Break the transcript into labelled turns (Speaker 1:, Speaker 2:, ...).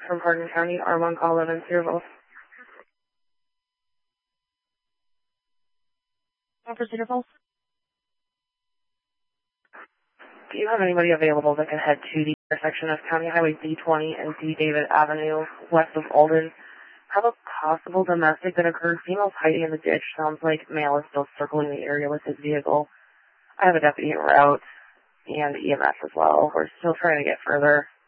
Speaker 1: from Hardin County, R1 call 11 Cedar
Speaker 2: For Cedar Falls?
Speaker 1: Do you have anybody available that can head to the intersection of County Highway D20 and D. David Avenue, west of Alden? Have a possible domestic that occurred. Female's hiding in the ditch. Sounds like male is still circling the area with his vehicle. I have a deputy en route and EMS as well. We're still trying to get further.